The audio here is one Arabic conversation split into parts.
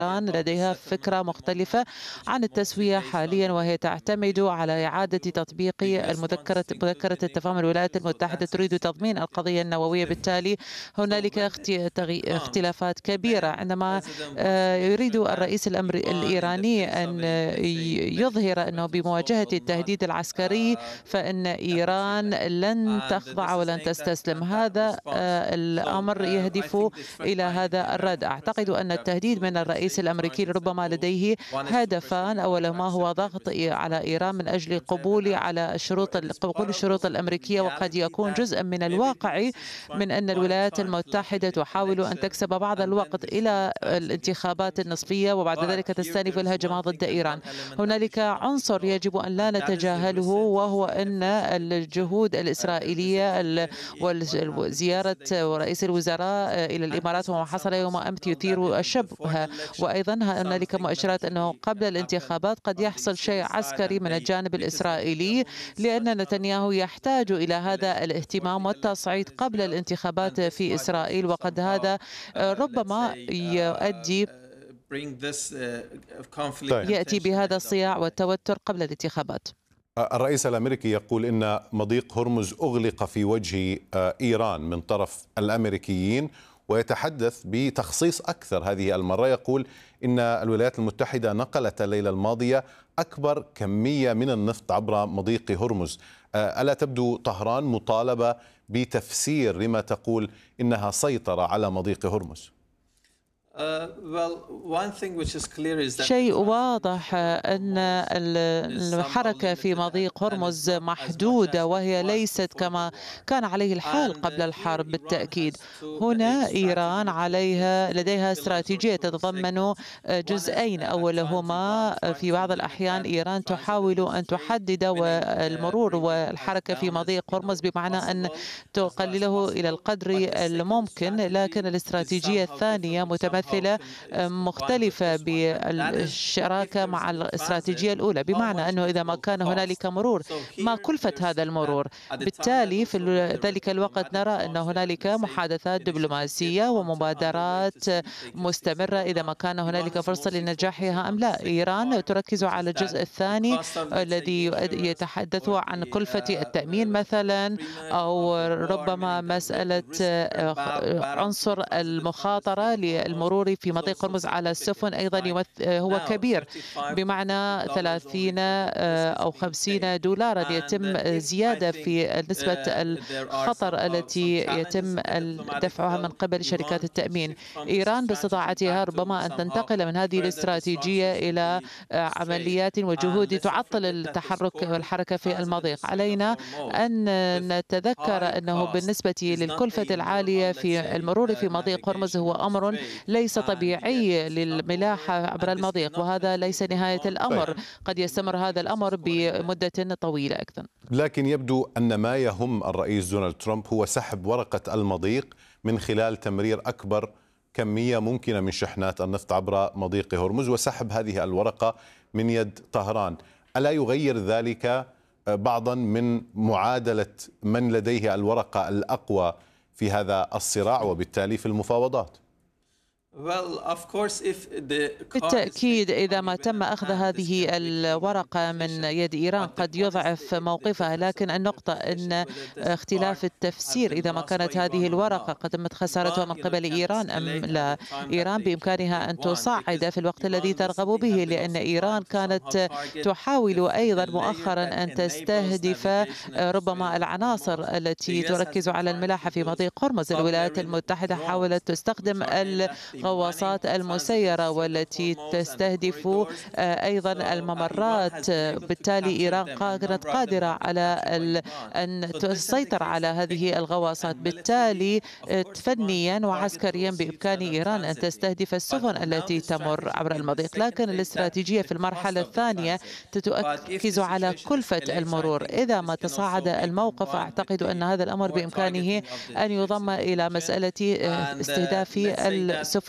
إيران لديها فكرة مختلفة عن التسوية حاليا، وهي تعتمد على إعادة تطبيق مذكرة التفاهم. الولايات المتحدة تريد تضمين القضية النووية، بالتالي هنالك اختلافات كبيرة. عندما يريد الرئيس الإيراني أن يظهر أنه بمواجهة التهديد العسكري فإن إيران لن تخضع ولن تستسلم، هذا الأمر يهدف إلى هذا الرد. أعتقد أن التهديد من الرئيس الأمريكي ربما لديه هدفان: أولهما هو ضغط على إيران من أجل قبول الشروط الأمريكية، وقد يكون جزءا من الواقع من أن الولايات المتحدة تحاول أن تكسب بعض الوقت إلى الانتخابات النصفية وبعد ذلك تستأنف الهجمات ضد إيران. هنالك عنصر يجب أن لا نتجاهله، وهو أن الجهود الإسرائيلية وزيارة رئيس الوزراء إلى الإمارات وما حصل يوم أمس يثير الشبهة، وأيضا هنالك مؤشرات أنه قبل الانتخابات قد يحصل شيء عسكري من الجانب الإسرائيلي، لأن نتنياهو يحتاج إلى هذا الاهتمام والتصعيد قبل الانتخابات في إسرائيل، وقد هذا ربما يأتي بهذا الصياع والتوتر قبل الانتخابات. الرئيس الأمريكي يقول إن مضيق هرمز أغلق في وجه إيران من طرف الأمريكيين، ويتحدث بتخصيص أكثر هذه المرة. يقول إن الولايات المتحدة نقلت الليلة الماضية أكبر كمية من النفط عبر مضيق هرمز. ألا تبدو طهران مطالبة بتفسير لما تقول إنها سيطرة على مضيق هرمز؟ شيء واضح أن الحركة في مضيق هرمز محدودة، وهي ليست كما كان عليه الحال قبل الحرب. بالتأكيد هنا إيران لديها استراتيجية تتضمن جزئين: أولهما في بعض الأحيان إيران تحاول أن تحدد المرور والحركة في مضيق هرمز بمعنى أن تقلله إلى القدر الممكن، لكن الاستراتيجية الثانية متمثلة مختلفة بالشراكة مع الاستراتيجية الأولى، بمعنى أنه إذا ما كان هنالك مرور، ما كلفة هذا المرور؟ بالتالي في ذلك الوقت نرى أن هنالك محادثات دبلوماسية ومبادرات مستمرة إذا ما كان هنالك فرصة لنجاحها أم لا. إيران تركز على الجزء الثاني الذي يتحدث عن كلفة التأمين مثلا، أو ربما مسألة عنصر المخاطرة للمرور في مضيق هرمز على السفن أيضا هو كبير، بمعنى 30 أو 50 دولارا يتم زيادة في نسبة الخطر التي يتم دفعها من قبل شركات التأمين. إيران باستطاعتها ربما أن تنتقل من هذه الاستراتيجية إلى عمليات وجهود تعطل التحرك والحركة في المضيق. علينا أن نتذكر أنه بالنسبة للكلفة العالية في المرور في مضيق هرمز هو أمر ليس طبيعي للملاحة عبر المضيق، وهذا ليس نهاية الأمر، قد يستمر هذا الأمر بمدة طويلة أكثر. لكن يبدو أن ما يهم الرئيس دونالد ترامب هو سحب ورقة المضيق من خلال تمرير أكبر كمية ممكنة من شحنات النفط عبر مضيق هرمز وسحب هذه الورقة من يد طهران. ألا يغير ذلك بعضا من معادلة من لديه الورقة الأقوى في هذا الصراع وبالتالي في المفاوضات؟ بالتأكيد إذا ما تم أخذ هذه الورقة من يد إيران قد يضعف موقفها، لكن النقطة أن اختلاف التفسير إذا ما كانت هذه الورقة قد تمت خسارتها من قبل إيران أم لا. إيران بإمكانها أن تصعد في الوقت الذي ترغب به، لأن إيران كانت تحاول أيضا مؤخرا أن تستهدف ربما العناصر التي تركز على الملاحة في مضيق هرمز. الولايات المتحدة حاولت تستخدم الغواصات المسيرة والتي تستهدف أيضا الممرات، بالتالي إيران كانت قادرة على أن تسيطر على هذه الغواصات. بالتالي فنيا وعسكريا بإمكان إيران أن تستهدف السفن التي تمر عبر المضيق، لكن الاستراتيجية في المرحلة الثانية تركز على كلفة المرور. إذا ما تصاعد الموقف أعتقد أن هذا الأمر بإمكانه أن يضم إلى مسألة استهداف السفن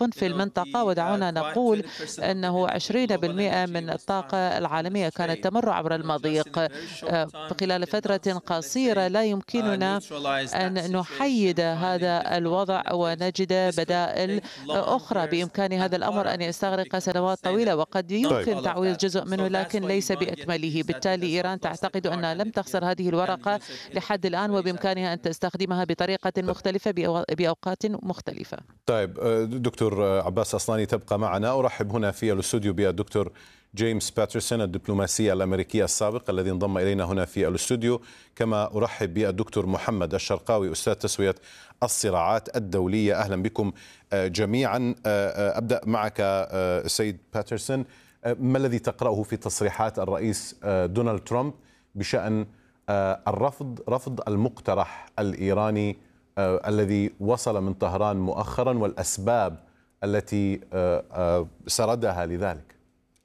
تحالف في المنطقة، ودعونا نقول أنه 20% من الطاقة العالمية كانت تمر عبر المضيق. خلال فترة قصيرة لا يمكننا أن نحيد هذا الوضع ونجد بدائل أخرى. بإمكان هذا الأمر أن يستغرق سنوات طويلة، وقد يمكن تعويض جزء منه لكن ليس بأكمله. بالتالي إيران تعتقد أنها لم تخسر هذه الورقة لحد الآن، وبإمكانها أن تستخدمها بطريقة مختلفة بأوقات مختلفة. طيب دكتور عباس أصلاني تبقى معنا. أرحب هنا في الاستوديو بالدكتور جيمس باترسون الدبلوماسي الأمريكي السابق الذي انضم إلينا هنا في الاستوديو، كما أرحب بالدكتور محمد الشرقاوي أستاذ تسوية الصراعات الدولية. أهلا بكم جميعا. أبدأ معك سيد باترسون، ما الذي تقرأه في تصريحات الرئيس دونالد ترامب بشأن رفض المقترح الإيراني الذي وصل من طهران مؤخرا والأسباب التي سردها لذلك؟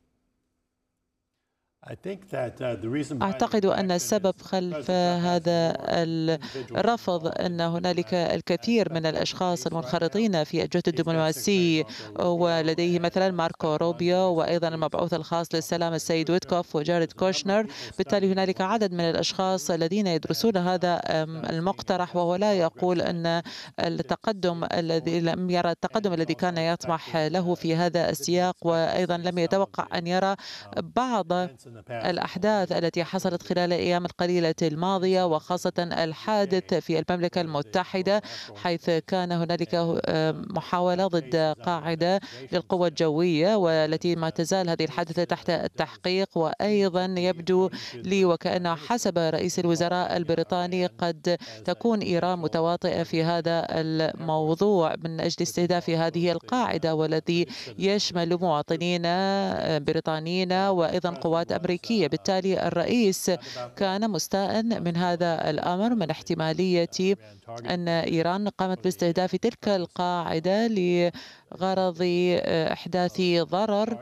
أعتقد أن السبب خلف هذا الرفض أن هنالك الكثير من الأشخاص المنخرطين في الجهد الدبلوماسي، ولديه مثلا ماركو روبيو وأيضا المبعوث الخاص للسلام السيد ويتكوف وجاريد كوشنر. بالتالي هنالك عدد من الأشخاص الذين يدرسون هذا المقترح، وهو لا يقول أن التقدم الذي لم يرى التقدم الذي كان يطمح له في هذا السياق، وأيضا لم يتوقع أن يرى بعض الأحداث التي حصلت خلال الأيام القليلة الماضية، وخاصة الحادث في المملكة المتحدة حيث كان هنالك محاولة ضد قاعدة للقوى الجوية، والتي ما تزال هذه الحادثة تحت التحقيق. وأيضا يبدو لي وكأن حسب رئيس الوزراء البريطاني قد تكون إيران متواطئة في هذا الموضوع من أجل استهداف هذه القاعدة، والذي يشمل مواطنين بريطانيين وأيضا قوات أمريكية. بالتالي الرئيس كان مستاء من هذا الأمر، من احتمالية أن إيران قامت باستهداف تلك القاعدة لغرض إحداث ضرر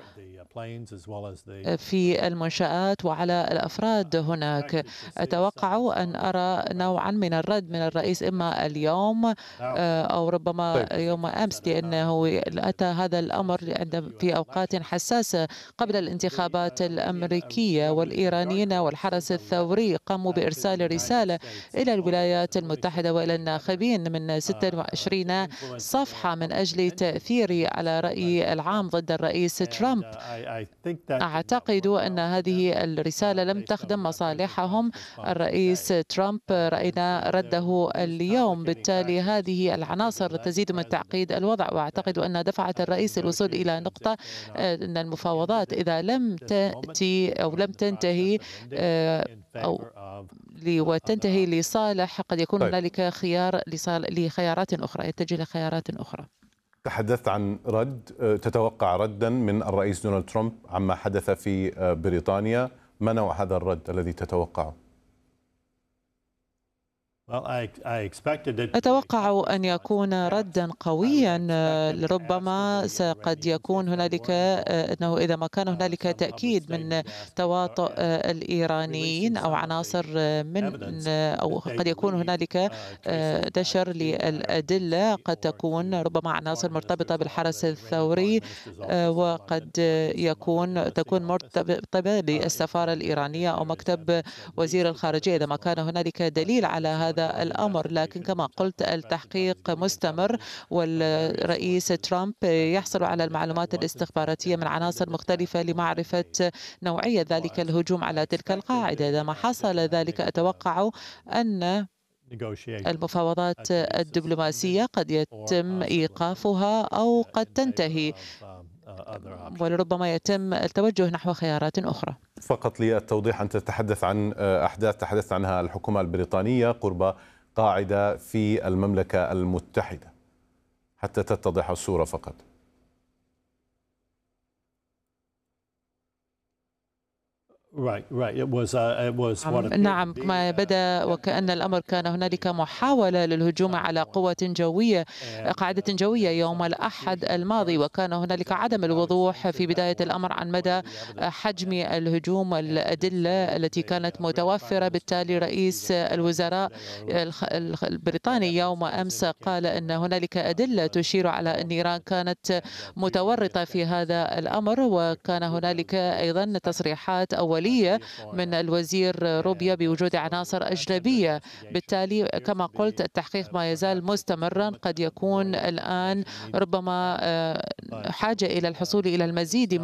في المنشآت وعلى الأفراد هناك. أتوقع أن أرى نوعا من الرد من الرئيس إما اليوم أو ربما يوم أمس، لأنه أتى هذا الأمر في أوقات حساسة قبل الانتخابات الأمريكية، والإيرانيين والحرس الثوري قاموا بإرسال رسالة إلى الولايات المتحدة وإلى الناخبين من 26 صفحة من أجل تأثير على رأي العام ضد الرئيس ترامب. أعتقد أن هذه الرسالة لم تخدم مصالحهم. الرئيس ترامب رأينا رده اليوم، بالتالي هذه العناصر تزيد من تعقيد الوضع، وأعتقد أن دفعت الرئيس الوصول إلى نقطة أن المفاوضات إذا لم تأتي أو لم تنتهي وتنتهي لصالح، قد يكون هنالك خيار لخيارات أخرى، يتجه لخيارات أخرى. تحدثت عن رد، تتوقع ردا من الرئيس دونالد ترامب عما حدث في بريطانيا، ما نوع هذا الرد الذي تتوقعه؟ أتوقع أن يكون ردا قويا. ربما قد يكون هنالك أنه إذا ما كان هنالك تأكيد من تواطؤ الإيرانيين أو عناصر من أو قد يكون هنالك نشر للأدلة، قد تكون ربما عناصر مرتبطة بالحرس الثوري، وقد تكون مرتبطة بالسفارة الإيرانية أو مكتب وزير الخارجية إذا ما كان هنالك دليل على هذا الأمر. لكن كما قلت التحقيق مستمر، والرئيس ترامب يحصل على المعلومات الاستخباراتية من عناصر مختلفة لمعرفة نوعية ذلك الهجوم على تلك القاعدة. إذا ما حصل ذلك أتوقع أن المفاوضات الدبلوماسية قد يتم إيقافها أو قد تنتهي، ولربما يتم التوجه نحو خيارات أخرى. فقط للتوضيح، أنت تتحدث عن أحداث تحدث عنها الحكومة البريطانية قرب قاعدة في المملكة المتحدة، حتى تتضح الصورة فقط. نعم، ما بدا وكأن الأمر كان هنالك محاولة للهجوم على قوة جوية، قاعدة جوية يوم الأحد الماضي، وكان هنالك عدم الوضوح في بداية الأمر عن مدى حجم الهجوم والأدلة التي كانت متوفرة. بالتالي رئيس الوزراء البريطاني يوم أمس قال أن هنالك أدلة تشير على أن إيران كانت متورطة في هذا الأمر، وكان هنالك أيضا تصريحات أولية من الوزير روبيا بوجود عناصر أجنبية. بالتالي كما قلت التحقيق ما يزال مستمرا، قد يكون الآن ربما حاجة إلى الحصول إلى المزيد